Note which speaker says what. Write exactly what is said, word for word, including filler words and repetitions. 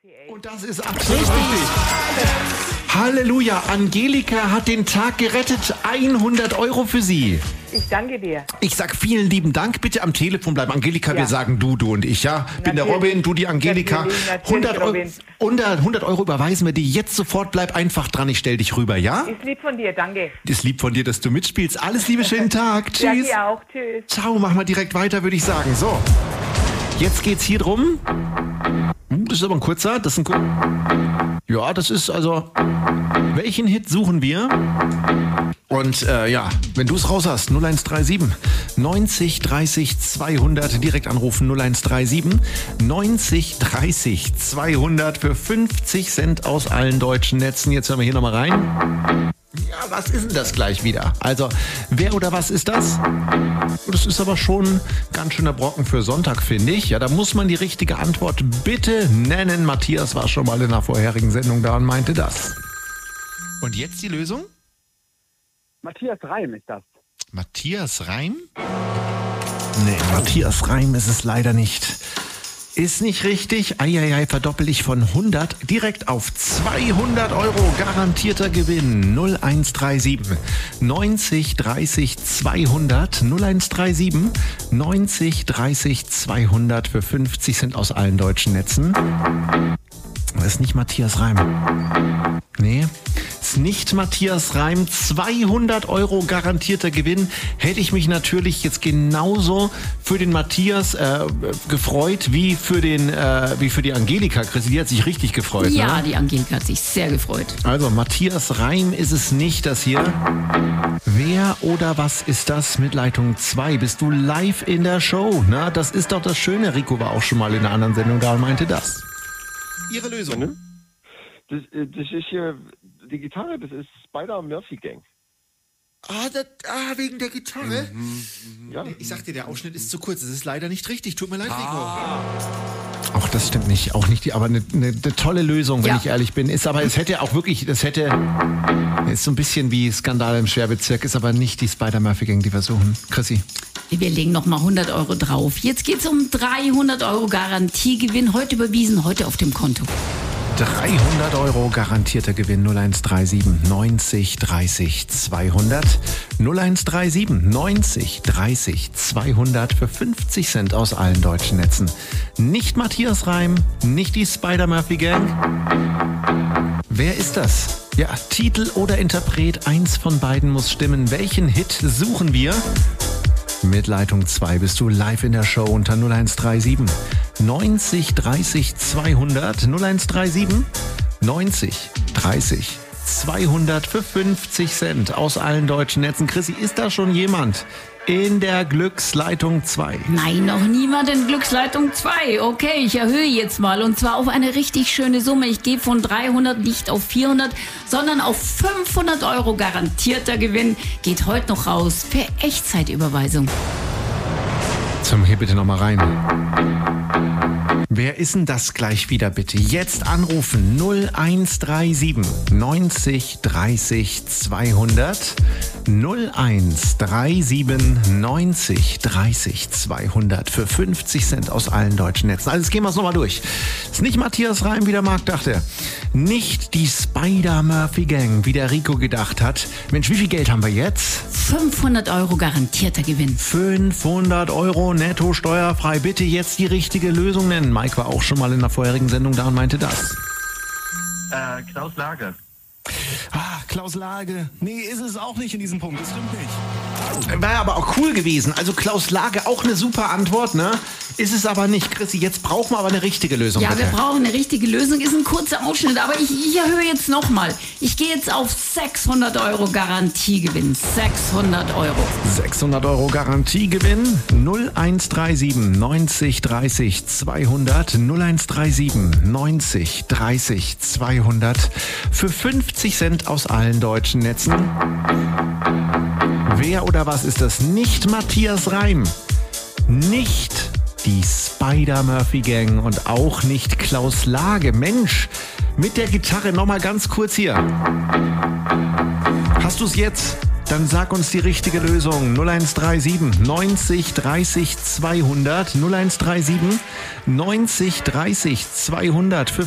Speaker 1: Und das ist absolut richtig. Halleluja, Angelika hat den Tag gerettet. hundert Euro für Sie.
Speaker 2: Ich danke dir.
Speaker 1: Ich sag vielen lieben Dank. Bitte am Telefon bleiben. Angelika,
Speaker 2: Ja.
Speaker 1: wir sagen du, du und ich, ja? Bin der
Speaker 2: Natürlich.
Speaker 1: Robin, du die Angelika.
Speaker 2: Natürlich, natürlich,
Speaker 1: hundert Euro,
Speaker 2: Robin.
Speaker 1: hundert, hundert Euro überweisen wir dir jetzt sofort. Bleib einfach dran, ich stell dich rüber, ja?
Speaker 2: Ist lieb von dir, danke.
Speaker 1: Ist lieb von dir, dass du mitspielst. Alles Liebe, schönen Tag.
Speaker 2: Ja,
Speaker 1: Tschüss.
Speaker 2: dir auch. Tschüss.
Speaker 1: Ciao, mach mal direkt weiter, würde ich sagen. So, jetzt geht's hier drum. Uh, Das ist aber ein kurzer. Das ist ein Kur Ja, das ist also... Welchen Hit suchen wir? Und äh, ja, wenn du es raus hast, null eins drei sieben neunzig dreißig zweihundert, direkt anrufen null eins drei sieben neunzig dreißig zweihundert für fünfzig Cent aus allen deutschen Netzen. Jetzt hören wir hier nochmal rein. Ja, was ist denn das gleich wieder? Also, wer oder was ist das? Das ist aber schon ganz schöner Brocken für Sonntag, finde ich. Ja, da muss man die richtige Antwort bitte nennen. Matthias war schon mal in einer vorherigen Sendung da und meinte das. Und jetzt die Lösung?
Speaker 3: Matthias Reim ist das.
Speaker 1: Matthias Reim? Nee, Matthias Reim ist es leider nicht. Ist nicht richtig. Eieiei, verdoppel ich von hundert direkt auf zweihundert Euro. Garantierter Gewinn. null eins drei sieben neunzig dreißig zweihundert. null eins drei sieben neunzig dreißig zweihundert für fünfzig Cent aus allen deutschen Netzen. Das ist nicht Matthias Reim. Nee, ist nicht Matthias Reim. zweihundert Euro garantierter Gewinn. Hätte ich mich natürlich jetzt genauso für den Matthias äh, gefreut wie für den äh, wie für die Angelika. Christi, die hat sich richtig gefreut.
Speaker 4: Ja,
Speaker 1: ne?
Speaker 4: die Angelika hat sich sehr gefreut.
Speaker 1: Also Matthias Reim ist es nicht, das hier. Wer oder was ist das mit Leitung zwei? Bist du live in der Show? Na, das ist doch das Schöne. Rico war auch schon mal in einer anderen Sendung da und meinte das. Ihre Lösung.
Speaker 5: Das, äh, das ist hier, die Gitarre, das ist Spider-Murphy-Gang.
Speaker 1: Ah, das, ah, wegen der Gitarre?
Speaker 5: Ja.
Speaker 1: Ich sag dir, der Ausschnitt ist zu kurz. Das ist leider nicht richtig. Tut mir leid, Rico. Auch das stimmt nicht. Auch nicht die, aber eine, eine, eine tolle Lösung, wenn
Speaker 4: Ja.
Speaker 1: ich ehrlich bin. Ist aber, es hätte auch wirklich, das hätte, ist so ein bisschen wie Skandal im Schwerbezirk, ist aber nicht die Spider-Murphy-Gang, die wir suchen. Chrissy.
Speaker 4: Wir legen nochmal hundert Euro drauf. Jetzt geht's um dreihundert Euro Garantiegewinn. Heute überwiesen, heute auf dem Konto.
Speaker 1: dreihundert Euro garantierter Gewinn. null eins drei sieben neunzig dreißig zweihundert. null eins drei sieben neunzig dreißig zweihundert für fünfzig Cent aus allen deutschen Netzen. Nicht Matthias Reim, nicht die Spider-Murphy-Gang. Wer ist das? Ja, Titel oder Interpret, eins von beiden muss stimmen. Welchen Hit suchen wir? Mit Leitung zwei bist du live in der Show unter null eins drei sieben neunzig dreißig zweihundert. null eins drei sieben neunzig dreißig zweihundert für fünfzig Cent aus allen deutschen Netzen. Chrissy, ist da schon jemand in der Glücksleitung zwei?
Speaker 4: Nein, noch niemand in Glücksleitung zwei. Okay, ich erhöhe jetzt mal und zwar auf eine richtig schöne Summe. Ich gehe von dreihundert nicht auf vierhundert, sondern auf fünfhundert Euro garantierter Gewinn. Geht heute noch raus per Echtzeitüberweisung.
Speaker 1: Zum hier bitte nochmal rein. Wer ist denn das gleich wieder bitte? Jetzt anrufen null eins drei sieben neunzig dreißig zweihundert. null eins drei sieben neunzig dreißig zweihundert für fünfzig Cent aus allen deutschen Netzen. Also jetzt gehen wir es nochmal durch. Ist nicht Matthias Reim, wie der Marc dachte. Nicht die Spider-Murphy-Gang, wie der Rico gedacht hat. Mensch, wie viel Geld haben wir jetzt?
Speaker 4: fünfhundert Euro garantierter Gewinn.
Speaker 1: fünfhundert Euro netto steuerfrei. Bitte jetzt die richtige Lösung nennen. Mike war auch schon mal in der vorherigen Sendung da und meinte das.
Speaker 6: Äh, Klaus Lage.
Speaker 1: Ah, Klaus Lage.
Speaker 7: Nee, ist es auch nicht in diesem Punkt. Das stimmt nicht.
Speaker 1: Wäre aber auch cool gewesen. Also Klaus Lage, auch eine super Antwort, ne? Ist es aber nicht. Chrissy, jetzt brauchen wir aber eine richtige Lösung,
Speaker 4: Ja,
Speaker 1: bitte.
Speaker 4: wir brauchen eine richtige Lösung. Ist ein kurzer Ausschnitt, aber ich, ich erhöhe jetzt nochmal. Ich gehe jetzt auf sechshundert Euro Garantiegewinn. sechshundert Euro.
Speaker 1: sechshundert Euro Garantiegewinn. null eins drei sieben neunzig dreißig zweihundert. null eins drei sieben neunzig dreißig zweihundert für fünfzig Cent aus allen deutschen Netzen. Wer oder was ist das? Nicht Matthias Reim. Nicht die Spider-Murphy-Gang und auch nicht Klaus Lage. Mensch, mit der Gitarre nochmal ganz kurz hier. Hast du es jetzt? Dann sag uns die richtige Lösung. null eins drei sieben neunzig dreißig zweihundert. null eins drei sieben neunzig dreißig zweihundert für